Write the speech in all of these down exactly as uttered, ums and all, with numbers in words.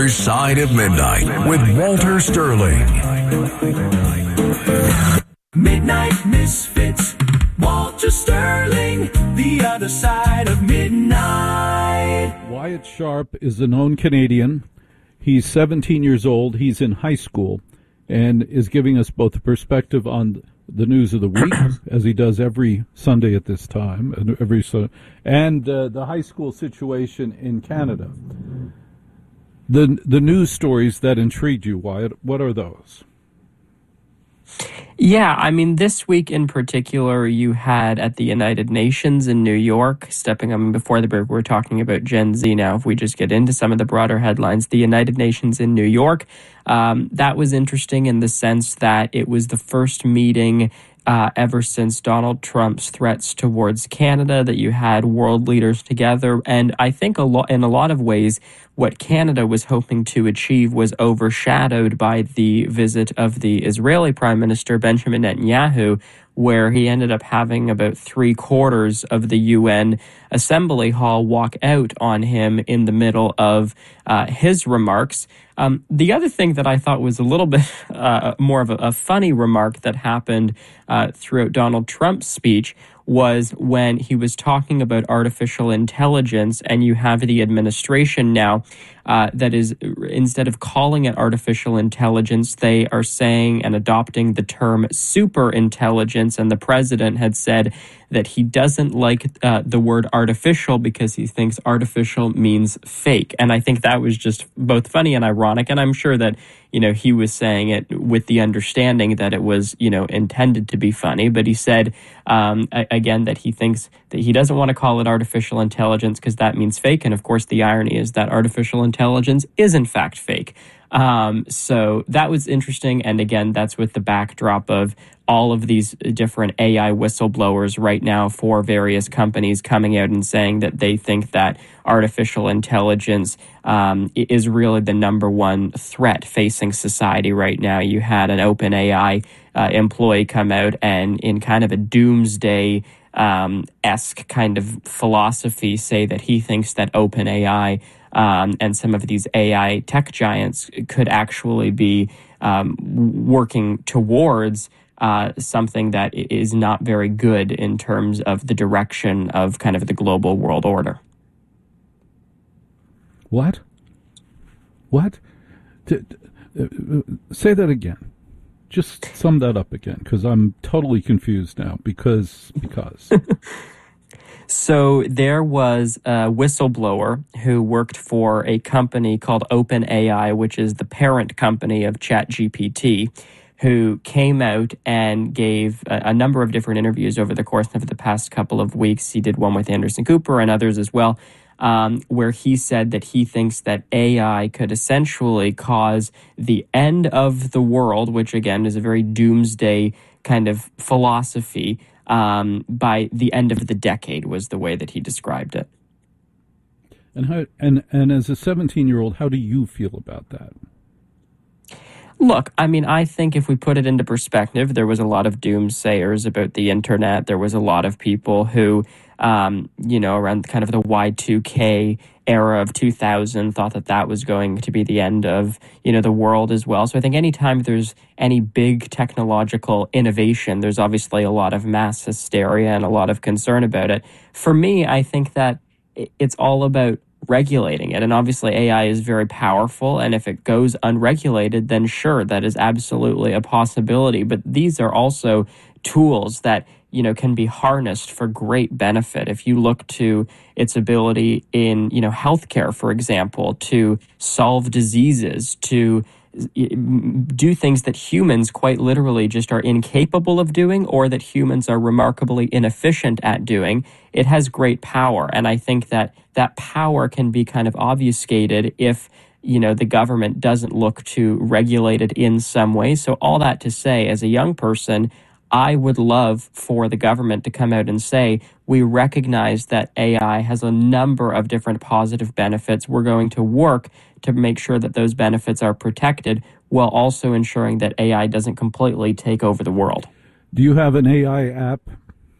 Side of Midnight with Walter Sterling. Midnight Misfits, Walter Sterling, the other side of midnight. Wyatt Sharp is a known Canadian. He's seventeen years old. He's in high school and is giving us both a perspective on the news of the week, as he does every Sunday at this time, and every so, and uh, the high school situation in Canada. The the news stories that intrigued you, Wyatt, what are those? Yeah, I mean, this week in particular, you had at the United Nations in New York, stepping on before the break, we're talking about Gen Z now. If we just get into some of the broader headlines, the United Nations in New York, um, that was interesting in the sense that it was the first meeting Uh, ever since Donald Trump's threats towards Canada, that you had world leaders together. And I think a lot, in a lot of ways, what Canada was hoping to achieve was overshadowed by the visit of the Israeli Prime Minister Benjamin Netanyahu, where he ended up having about three quarters of the U N Assembly Hall walk out on him in the middle of uh, his remarks. Um, the other thing that I thought was a little bit uh, more of a, a funny remark that happened uh, throughout Donald Trump's speech was when he was talking about artificial intelligence, and you have the administration now uh, that is, instead of calling it artificial intelligence, they are saying and adopting the term super intelligence, and the president had said that he doesn't like uh, the word artificial because he thinks artificial means fake. And I think that was just both funny and ironic, and I'm sure that, you know, he was saying it with the understanding that it was, you know, intended to be funny, but he said, um, again, that he thinks that he doesn't want to call it artificial intelligence because that means fake, and of course the irony is that artificial intelligence is in fact fake. Um, so that was interesting, and again, that's with the backdrop of all of these different A I whistleblowers right now for various companies coming out and saying that they think that artificial intelligence um, is really the number one threat facing society right now. You had an OpenAI uh, employee come out and in kind of a doomsday um, esque kind of philosophy say that he thinks that OpenAI um, and some of these A I tech giants could actually be um, working towards Uh, something that is not very good in terms of the direction of kind of the global world order. What? What? D- d- uh, say that again. Just sum that up again, because I'm totally confused now. Because, because. So there was a whistleblower who worked for a company called OpenAI, which is the parent company of ChatGPT, who came out and gave a, a number of different interviews over the course of the past couple of weeks. He did one with Anderson Cooper and others as well, um, where he said that he thinks that A I could essentially cause the end of the world, which again is a very doomsday kind of philosophy, um, by the end of the decade was the way that he described it. And how? And and as a seventeen-year-old, how do you feel about that? Look, I mean, I think if we put it into perspective, there was a lot of doomsayers about the internet. There was a lot of people who, um, you know, around kind of the Y two K era of two thousand thought that that was going to be the end of, you know, the world as well. So I think anytime there's any big technological innovation, there's obviously a lot of mass hysteria and a lot of concern about it. For me, I think that it's all about regulating it. And obviously A I is very powerful, and if it goes unregulated, then sure, that is absolutely a possibility. But these are also tools that, you know, can be harnessed for great benefit. If you look to its ability in, you know, healthcare, for example, to solve diseases, to do things that humans quite literally just are incapable of doing, or that humans are remarkably inefficient at doing, it has great power. And I think that that power can be kind of obfuscated if, you know, the government doesn't look to regulate it in some way. So all that to say, as a young person, I would love for the government to come out and say, we recognize that A I has a number of different positive benefits. We're going to work to make sure that those benefits are protected while also ensuring that A I doesn't completely take over the world. Do you have an A I app?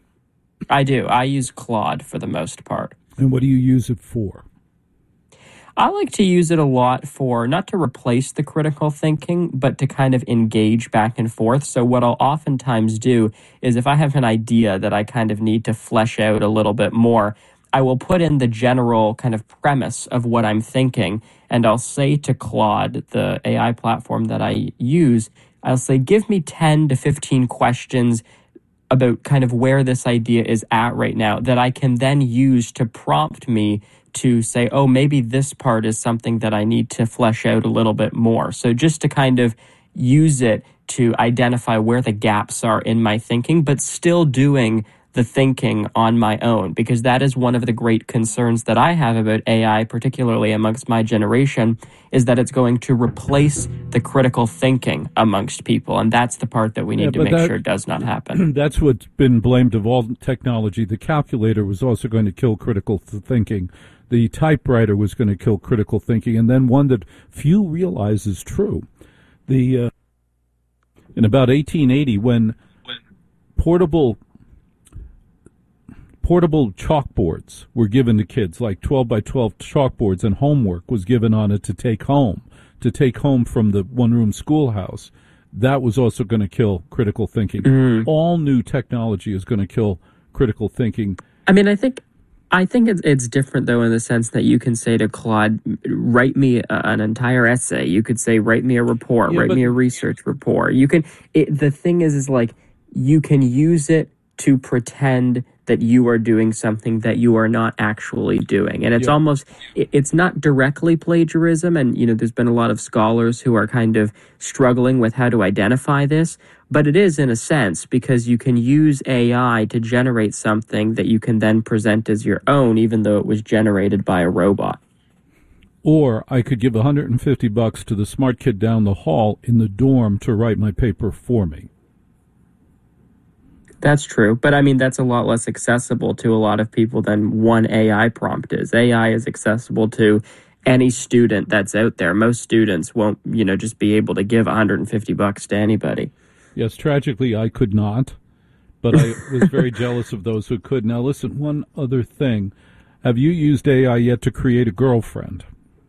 I do. I use Claude for the most part. And what do you use it for? I like to use it a lot for not to replace the critical thinking, but to kind of engage back and forth. So what I'll oftentimes do is if I have an idea that I kind of need to flesh out a little bit more, I will put in the general kind of premise of what I'm thinking, and I'll say to Claude, the A I platform that I use, I'll say, give me ten to fifteen questions about kind of where this idea is at right now that I can then use to prompt me to say, oh, maybe this part is something that I need to flesh out a little bit more. So just to kind of use it to identify where the gaps are in my thinking, but still doing the thinking on my own, because that is one of the great concerns that I have about A I, particularly amongst my generation, is that it's going to replace the critical thinking amongst people. And that's the part that we need yeah, to make that, sure does not happen. That's what's been blamed of all technology. The calculator was also going to kill critical th- thinking. The typewriter was going to kill critical thinking. And then one that few realize is true. The uh, in about eighteen eighty, when portable portable chalkboards were given to kids, like twelve by twelve chalkboards, and homework was given on it to take home, to take home from the one-room schoolhouse, that was also going to kill critical thinking. Mm. All new technology is going to kill critical thinking. I mean, I think I think it's, it's different, though, in the sense that you can say to Claude, write me a, an entire essay. You could say, write me a report, yeah, write but, me a research report. You can. It, the thing is, is like, you can use it to pretend that you are doing something that you are not actually doing. And it's yeah. almost, it, it's not directly plagiarism. And, you know, there's been a lot of scholars who are kind of struggling with how to identify this. But it is in a sense, because you can use A I to generate something that you can then present as your own, even though it was generated by a robot. Or I could give one hundred fifty bucks to the smart kid down the hall in the dorm to write my paper for me. That's true. But I mean, that's a lot less accessible to a lot of people than one A I prompt is. A I is accessible to any student that's out there. Most students won't, you know, just be able to give one hundred fifty bucks to anybody. Yes, tragically, I could not, but I was very jealous of those who could. Now, listen, one other thing. Have you used A I yet to create a girlfriend?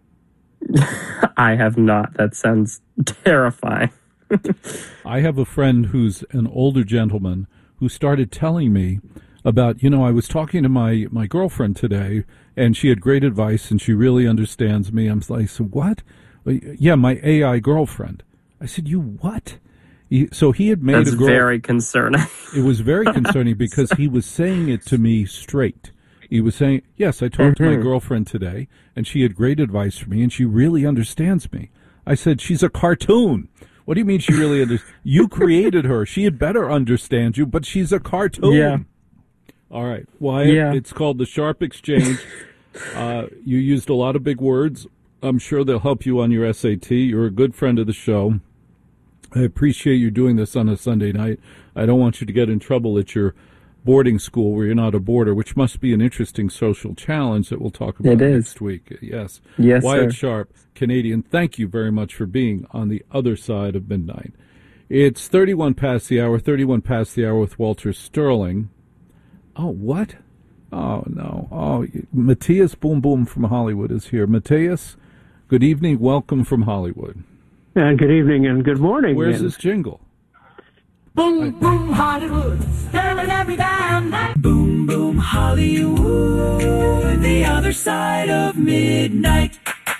I have not. That sounds terrifying. I have a friend who's an older gentleman who started telling me about, you know, I was talking to my, my girlfriend today, and she had great advice, and she really understands me. I'm like, so what? Yeah, my A I girlfriend. I said, you what? He, so he had made That's a girl. very concerning. It was very concerning because he was saying it to me straight. He was saying, yes, I talked mm-hmm. to my girlfriend today, and she had great advice for me, and she really understands me. I said, she's a cartoon. What do you mean she really understands? You created her. She had better understand you, but she's a cartoon. Yeah. All right. Wyatt, yeah. It's called the Sharp Exchange. uh, you used a lot of big words. I'm sure they'll help you on your S A T. You're a good friend of the show. I appreciate you doing this on a Sunday night. I don't want you to get in trouble at your boarding school where you're not a boarder, which must be an interesting social challenge that we'll talk about next week. Yes. Yes, Wyatt sir. Sharp, Canadian, thank you very much for being on the other side of midnight. It's thirty-one past the hour, thirty-one past the hour with Walter Sterling. Oh, what? Oh, no. Oh, Matthias Boom Boom from Hollywood is here. Matthias, good evening. Welcome from Hollywood. Uh, good evening and good morning. Where's and... this jingle? Boom, boom, Hollywood, staring at me down. Boom, boom, Hollywood, the other side of midnight.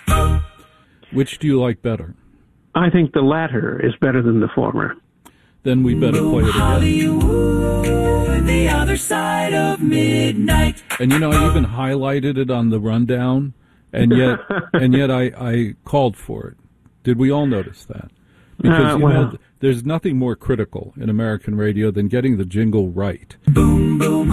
Which do you like better? I think the latter is better than the former. Then we better boom, play it again. Hollywood, the other side of midnight. And you know, I even highlighted it on the rundown, and yet, and yet I, I called for it. Did we all notice that? Because, uh, you well, know, there's nothing more critical in American radio than getting the jingle right. Boom, boom,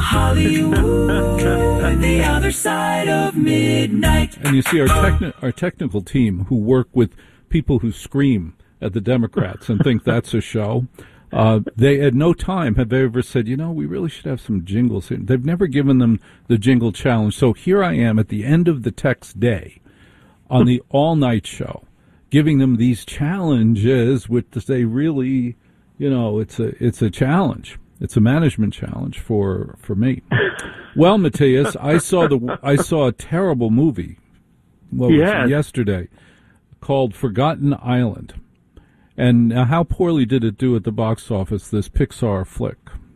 Hollywood, the other side of midnight. And you see, our, techni- our technical team, who work with people who scream at the Democrats and think that's a show, uh, they at no time have they ever said, you know, we really should have some jingles here. They've never given them the jingle challenge. So here I am at the end of the text day on the all-night show, giving them these challenges, which they really, you know, it's a it's a challenge. It's a management challenge for, for me. Well, Matthias, I saw the I saw a terrible movie what was Yes. it, yesterday, called Forgotten Island. And uh, how poorly did it do at the box office, this Pixar flick?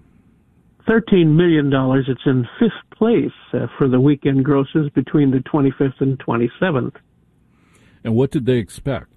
thirteen million dollars. It's in fifth place uh, for the weekend grosses between the twenty-fifth and twenty-seventh. And what did they expect?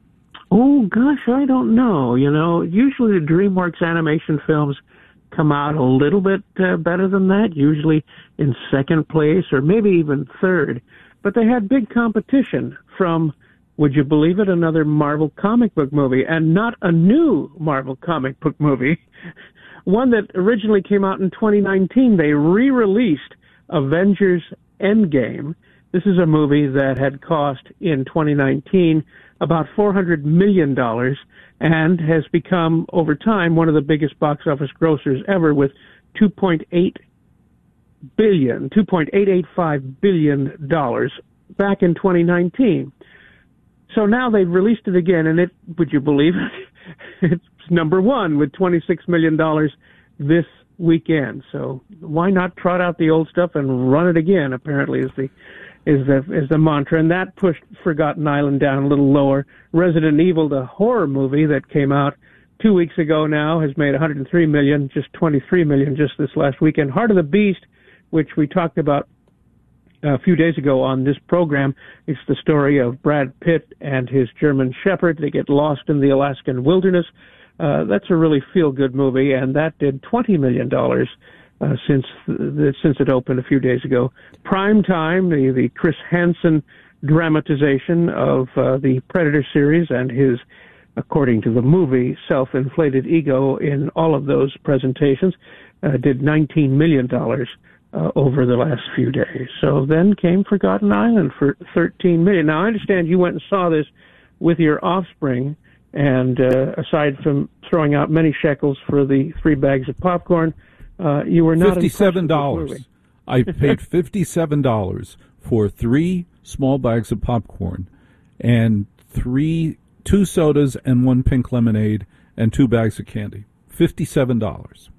Oh, gosh, I don't know. You know, usually the DreamWorks animation films come out a little bit uh, better than that, usually in second place or maybe even third. But they had big competition from, would you believe it, another Marvel comic book movie, and not a new Marvel comic book movie. One that originally came out in twenty nineteen. They re-released Avengers Endgame. This is a movie that had cost in twenty nineteen about four hundred million dollars and has become, over time, one of the biggest box office grossers ever with two point eight billion dollars, two point eight eight five billion dollars back in twenty nineteen. So now they've released it again, and it, would you believe it, it's number one with twenty-six million dollars this weekend. So why not trot out the old stuff and run it again, apparently, is the is the is the mantra, and that pushed Forgotten Island down a little lower. Resident Evil, the horror movie that came out two weeks ago now, has made one hundred three million dollars, just twenty-three million dollars just this last weekend. Heart of the Beast, which we talked about a few days ago on this program, it's the story of Brad Pitt and his German Shepherd. They get lost in the Alaskan wilderness. Uh, that's a really feel-good movie, and that did twenty million dollars uh, since the, since it opened a few days ago. Prime Time, the, the Chris Hansen dramatization of uh, the Predator series and his, according to the movie, self-inflated ego in all of those presentations, uh, did nineteen million dollars uh, over the last few days. So then came Forgotten Island for thirteen million dollars. Now, I understand you went and saw this with your offspring, and uh, aside from throwing out many shekels for the three bags of popcorn, uh, you were not fifty-seven dollars. I paid fifty-seven dollars for three small bags of popcorn and three two sodas and one pink lemonade and two bags of candy. fifty-seven dollars.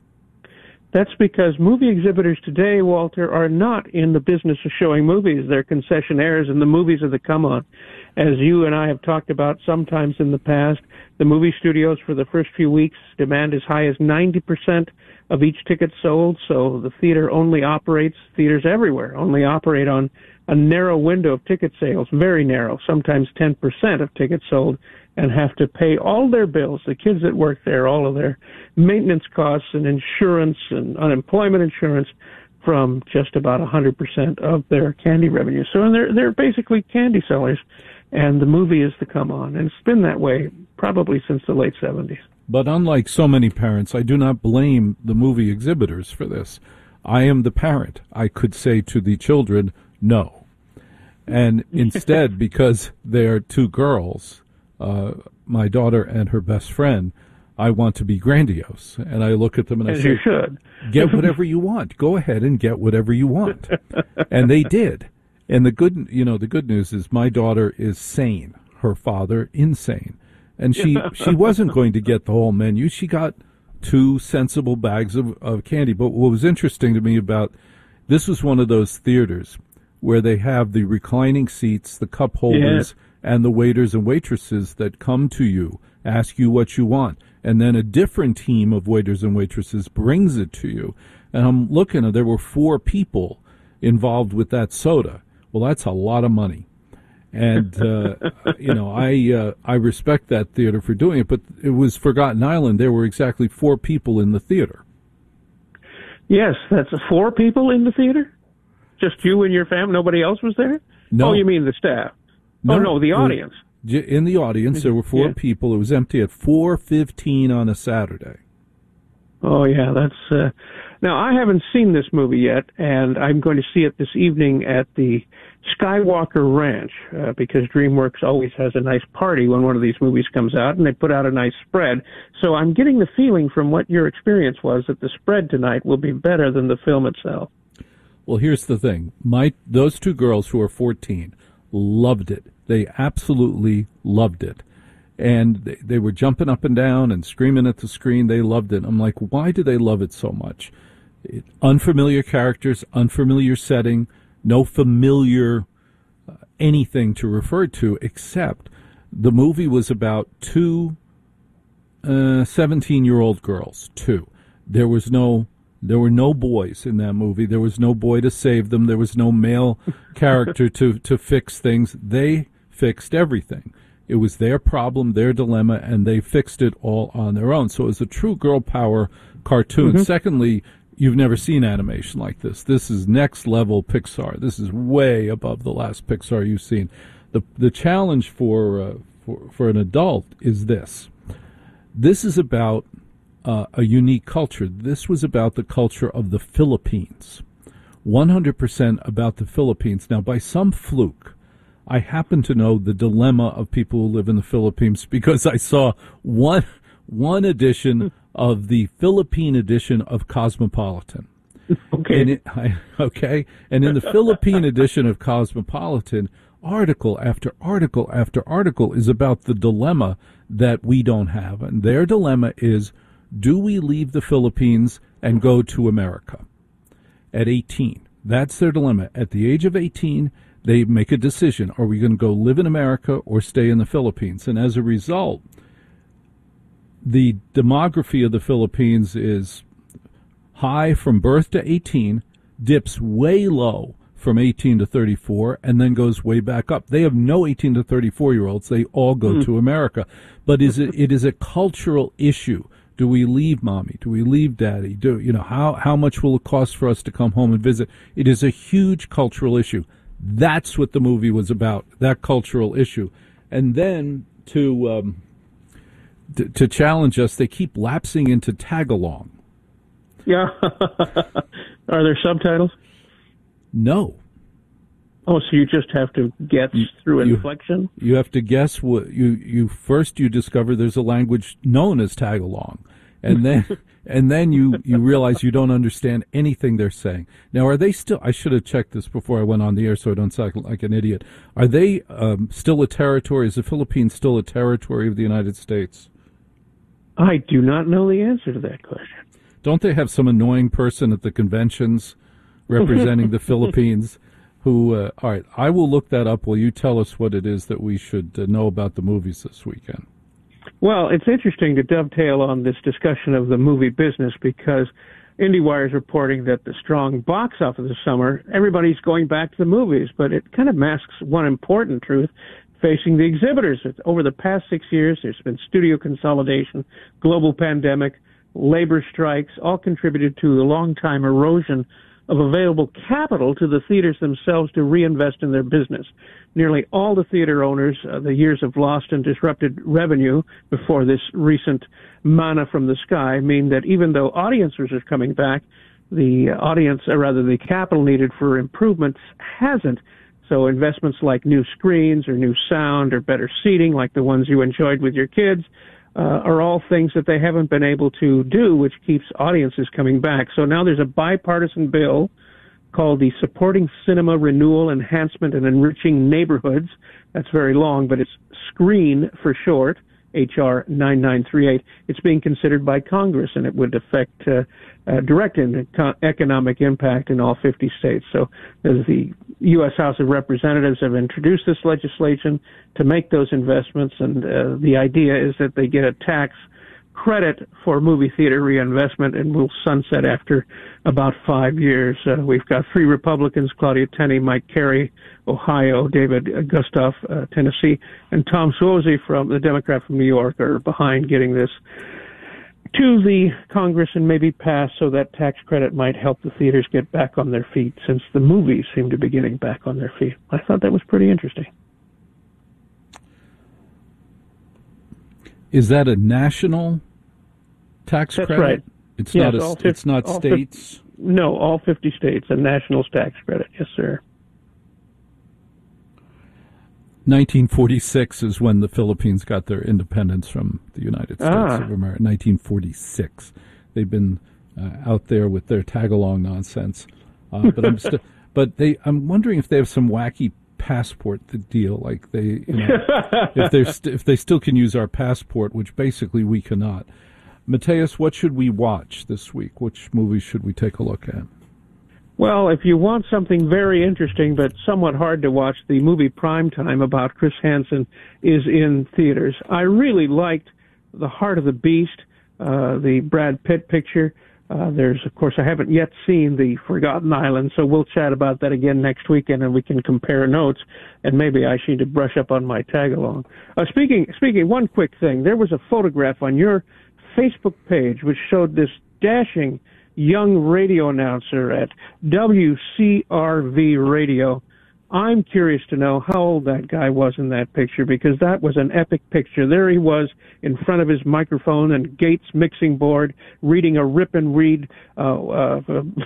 That's because movie exhibitors today, Walter, are not in the business of showing movies. They're concessionaires, and the movies are the come-on. As you and I have talked about sometimes in the past, the movie studios for the first few weeks demand as high as ninety percent of each ticket sold, so the theater only operates, theaters everywhere only operate on a narrow window of ticket sales, very narrow, sometimes ten percent of tickets sold, and have to pay all their bills, the kids that work there, all of their maintenance costs and insurance and unemployment insurance, from just about one hundred percent of their candy revenue. So they're, they're basically candy sellers, and the movie is the come-on. And it's been that way probably since the late seventies. But unlike so many parents, I do not blame the movie exhibitors for this. I am the parent. I could say to the children, no. And instead, because they're two girls, uh, my daughter and her best friend, I want to be grandiose. And I look at them and I As say, you should. get whatever you want. Go ahead and get whatever you want. And they did. And the good, you know, the good news is my daughter is sane. Her father, insane. And she, she wasn't going to get the whole menu. She got two sensible bags of, of candy. But what was interesting to me about this was one of those theaters where they have the reclining seats, the cup holders, yeah. and the waiters and waitresses that come to you, ask you what you want. And then a different team of waiters and waitresses brings it to you. And I'm looking, there were four people involved with that soda. Well, that's a lot of money. And, uh, you know, I uh, I respect that theater for doing it, but it was Forgotten Island. There were exactly four people in the theater. Yes, that's four people in the theater? Just you and your family? Nobody else was there? No. Oh, you mean the staff? No, oh, no, the audience. In the audience, there were four yeah. people. It was empty at four fifteen on a Saturday. Oh, yeah, that's... Uh... Now, I haven't seen this movie yet, and I'm going to see it this evening at the Skywalker Ranch, uh, because DreamWorks always has a nice party when one of these movies comes out, and they put out a nice spread. So I'm getting the feeling from what your experience was that the spread tonight will be better than the film itself. Well, here's the thing. My those two girls who are fourteen loved it. They absolutely loved it. And they, they were jumping up and down and screaming at the screen. They loved it. I'm like, why do they love it so much? It, unfamiliar characters, unfamiliar setting, no familiar uh, anything to refer to except the movie was about two uh, seventeen-year-old girls, two. There was no, there were no boys in that movie. There was no boy to save them. There was no male character to, to fix things. They fixed everything. It was their problem, their dilemma, and they fixed it all on their own. So it was a true girl power cartoon. Mm-hmm. Secondly, you've never seen animation like this. This is next level Pixar. This is way above the last Pixar you've seen. The the challenge for uh, for for an adult is this. This is about uh, a unique culture. This was about the culture of the Philippines. one hundred percent about the Philippines. Now, by some fluke, I happen to know the dilemma of people who live in the Philippines because I saw one one edition of the Philippine edition of Cosmopolitan. Okay. And it, I, okay. And in the Philippine edition of Cosmopolitan, article after article after article is about the dilemma that we don't have. And their dilemma is, do we leave the Philippines and go to America at eighteen? That's their dilemma. At the age of eighteen, they make a decision. Are we going to go live in America or stay in the Philippines? And as a result, the demography of the Philippines is high from birth to eighteen, dips way low from eighteen to thirty-four, and then goes way back up. They have no eighteen to thirty-four-year-olds. They all go mm. to America. But is it, it is a cultural issue. Do we leave mommy? Do we leave daddy? Do you know how, how much will it cost for us to come home and visit? It is a huge cultural issue. That's what the movie was about, that cultural issue. And then to um, to, to challenge us, they keep lapsing into tag-along. Yeah. Are there subtitles? No. Oh, so you just have to guess you, through inflection? You, you have to guess what you, you first you discover there's a language known as tag-along. And then and then you, you realize you don't understand anything they're saying. Now, are they still, I should have checked this before I went on the air so I don't sound like an idiot. Are they um, still a territory? Is the Philippines still a territory of the United States? I do not know the answer to that question. Don't they have some annoying person at the conventions representing the Philippines who, uh, all right, I will look that up. Will you tell us what it is that we should uh, know about the movies this weekend? Well, it's interesting to dovetail on this discussion of the movie business because IndieWire is reporting that the strong box office this summer, everybody's going back to the movies, but it kind of masks one important truth facing the exhibitors. Over the past six years, there's been studio consolidation, global pandemic, labor strikes, all contributed to the long-time erosion of available capital to the theaters themselves to reinvest in their business. Nearly all the theater owners, uh, the years of lost and disrupted revenue before this recent manna from the sky mean that even though audiences are coming back, the audience, or rather the capital needed for improvements hasn't. So investments like new screens or new sound or better seating like the ones you enjoyed with your kids Uh, are all things that they haven't been able to do, which keeps audiences coming back. So now there's a bipartisan bill called the Supporting Cinema Renewal, Enhancement, and Enriching Neighborhoods. That's very long, but it's SCREEN for short, H R nine nine three eight. It's being considered by Congress, and it would affect uh, uh, direct in, co- economic impact in all fifty states. So as the U S House of Representatives have introduced this legislation to make those investments, and uh, the idea is that they get a tax credit for movie theater reinvestment and will sunset after about five years. Uh, we've got three Republicans, Claudia Tenney, Mike Carey, Ohio, David Gustav, uh, Tennessee, and Tom Suozzi, from the Democrat from New York, are behind getting this to the Congress and maybe pass so that tax credit might help the theaters get back on their feet, since the movies seem to be getting back on their feet. I thought that was pretty interesting. Is that a national tax That's credit? right. It's yes, not a, fifty, it's not states? fifty, no, all fifty states, a national tax credit. Yes, sir. nineteen forty-six is when the Philippines got their independence from the United States ah. of America. nineteen forty-six. They've been uh, out there with their tag-along nonsense. Uh, but I'm st- but they. I'm wondering if they have some wacky passport deal, like they, you know, if they st- if they still can use our passport, which basically we cannot. Mateus, what should we watch this week? Which movies should we take a look at? Well, if you want something very interesting but somewhat hard to watch, the movie Primetime about Chris Hansen is in theaters. I really liked The Heart of the Beast, uh, the Brad Pitt picture. Uh, there's, of course, I haven't yet seen The Forgotten Island, so we'll chat about that again next weekend, and we can compare notes, and maybe I need to brush up on my tag-along. Uh, speaking, speaking, one quick thing. There was a photograph on your Facebook page which showed this dashing young radio announcer at W C R V Radio. I'm curious to know how old that guy was in that picture, because that was an epic picture. There he was in front of his microphone and Gates mixing board, reading a rip and read uh, uh,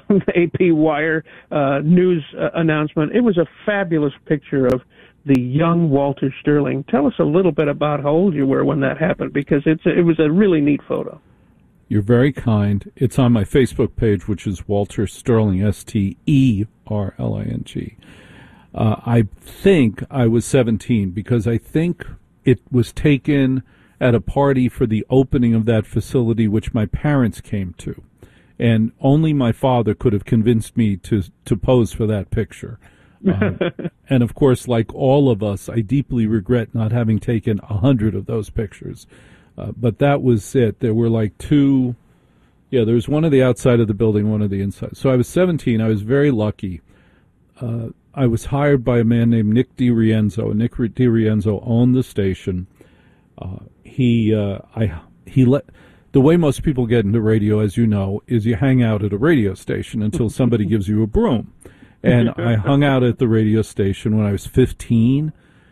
A P Wire uh, news uh, announcement. It was a fabulous picture of the young Walter Sterling. Tell us a little bit about how old you were when that happened, because it's a, it was a really neat photo. You're very kind. It's on my Facebook page, which is Walter Sterling, S T E R L I N G. Uh, I think I was seventeen, because I think it was taken at a party for the opening of that facility, which my parents came to. And only my father could have convinced me to, to pose for that picture. Um, and, of course, like all of us, I deeply regret not having taken a hundred of those pictures. Uh, but that was it. There were like two, yeah, there was one on the outside of the building, one on the inside. So I was seventeen. I was very lucky. Uh, I was hired by a man named Nick DiRienzo. Nick DiRienzo owned the station. Uh, he, uh, I, he let, the way most people get into radio, as you know, is you hang out at a radio station until somebody gives you a broom. And I hung out at the radio station when I was fifteen,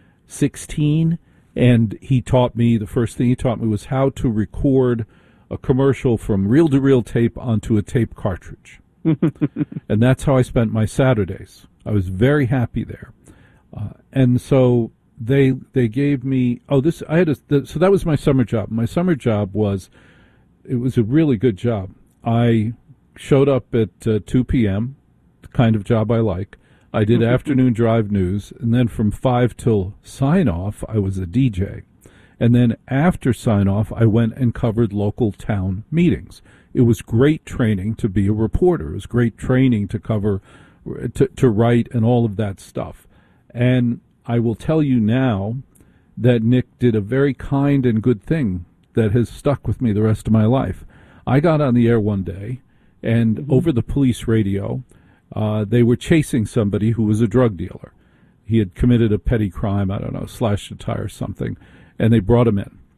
sixteen. And he taught me, the first thing he taught me was how to record a commercial from reel-to-reel tape onto a tape cartridge. And that's how I spent my Saturdays. I was very happy there. Uh, and so they they gave me, oh, this, I had a, the, so that was my summer job. My summer job was, it was a really good job. I showed up at uh, two p.m., the kind of job I like. I did afternoon drive news, and then from five till sign-off, I was a D J. And then after sign-off, I went and covered local town meetings. It was great training to be a reporter. It was great training to cover, to, to write and all of that stuff. And I will tell you now that Nick did a very kind and good thing that has stuck with me the rest of my life. I got on the air one day, and mm-hmm. over the police radio, Uh, they were chasing somebody who was a drug dealer. He had committed a petty crime, I don't know, slashed a tire or something, and they brought him in.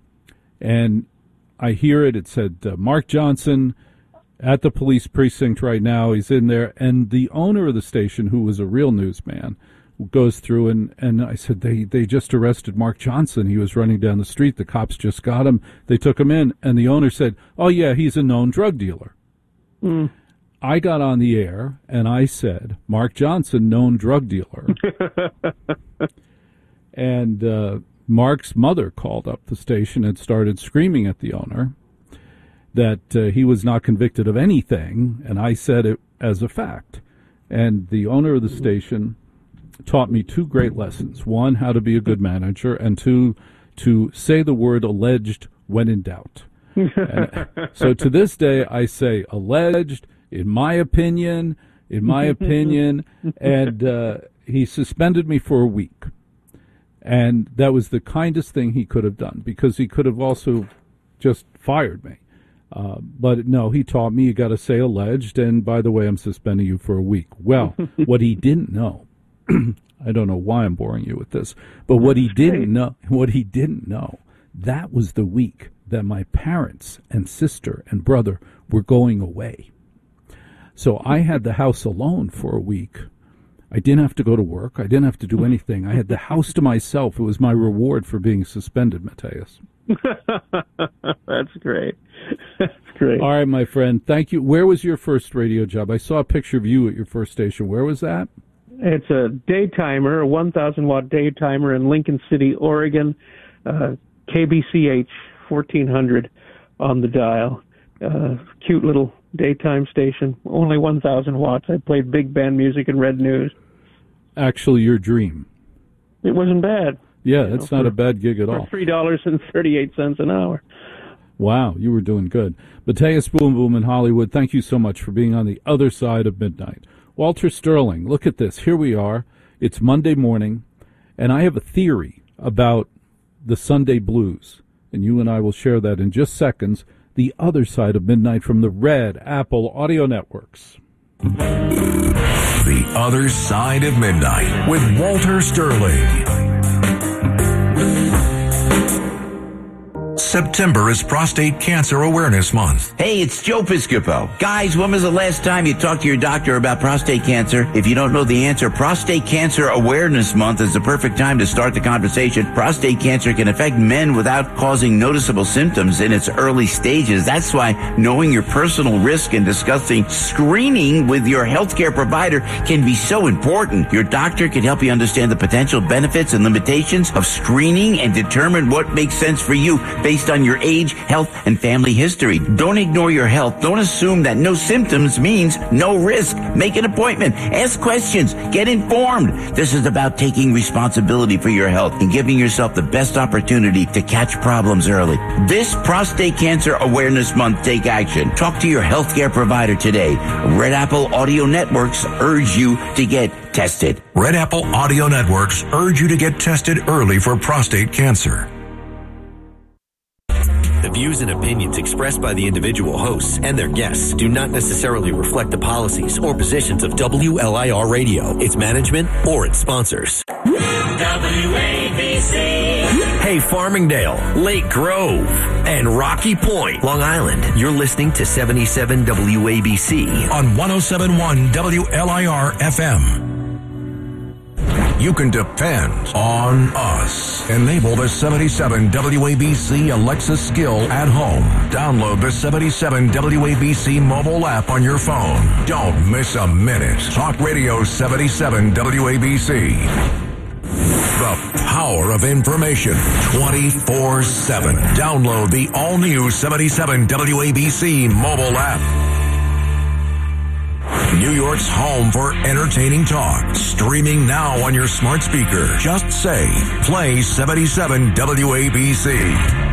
And I hear it, it said, uh, Mark Johnson at the police precinct right now, he's in there, and the owner of the station, who was a real newsman, goes through, and, and I said, they, they just arrested Mark Johnson. He was running down the street, the cops just got him, they took him in, and the owner said, oh yeah, he's a known drug dealer. Mm. I got on the air, and I said, Mark Johnson, known drug dealer. And uh, Mark's mother called up the station and started screaming at the owner that uh, he was not convicted of anything, and I said it as a fact. And the owner of the station taught me two great lessons. One, how to be a good manager, and two, to say the word alleged when in doubt. And so to this day, I say alleged, in my opinion, in my opinion, and uh, he suspended me for a week. And that was the kindest thing he could have done, because he could have also just fired me. Uh, but no, he taught me you got to say alleged, and by the way, I'm suspending you for a week. Well, what he didn't know, I don't know why I'm boring you with this, but what he didn't know, what he didn't know, that was the week that my parents and sister and brother were going away. So I had the house alone for a week. I didn't have to go to work. I didn't have to do anything. I had the house to myself. It was my reward for being suspended, Matthias. That's great. That's great. All right, my friend. Thank you. Where was your first radio job? I saw a picture of you at your first station. Where was that? It's a daytimer, a one thousand watt daytimer in Lincoln City, Oregon, uh, K B C H fourteen hundred on the dial. Uh, cute little daytime station, only one thousand watts. I played big band music and read news. Actually, your dream. It wasn't bad. Yeah, it's not for, a bad gig at all. For three dollars and thirty-eight cents an hour. Wow, you were doing good. Matthias Boom Boom in Hollywood, thank you so much for being on the other side of midnight. Walter Sterling, look at this. Here we are. It's Monday morning, and I have a theory about the Sunday blues, and you and I will share that in just seconds. The Other Side of Midnight from the Red Apple Audio Networks. The Other Side of Midnight with Walter Sterling. September is Prostate Cancer Awareness Month. Hey, it's Joe Piscopo. Guys, when was the last time you talked to your doctor about prostate cancer? If you don't know the answer, Prostate Cancer Awareness Month is the perfect time to start the conversation. Prostate cancer can affect men without causing noticeable symptoms in its early stages. That's why knowing your personal risk and discussing screening with your healthcare provider can be so important. Your doctor can help you understand the potential benefits and limitations of screening and determine what makes sense for you based on your age, health, and family history. Don't ignore your health. Don't assume that no symptoms means no risk. Make an appointment. Ask questions. Get informed. This is about taking responsibility for your health and giving yourself the best opportunity to catch problems early. This Prostate Cancer Awareness Month, take action. Talk to your healthcare provider today. Red Apple Audio Networks urge you to get tested. Red Apple Audio Networks urge you to get tested early for prostate cancer. The views and opinions expressed by the individual hosts and their guests do not necessarily reflect the policies or positions of W L I R Radio, its management, or its sponsors. W A B C. Hey, Farmingdale, Lake Grove, and Rocky Point, Long Island. You're listening to seventy-seven W A B C on one oh seven point one W L I R F M. You can depend on us. Enable the seventy-seven W A B C Alexa skill at home. Download the seventy-seven W A B C mobile app on your phone. Don't miss a minute. Talk Radio seventy-seven W A B C. The power of information twenty-four seven. Download the all-new seventy-seven W A B C mobile app. New York's home for entertaining talk. Streaming now on your smart speaker. Just say, play seventy-seven W A B C.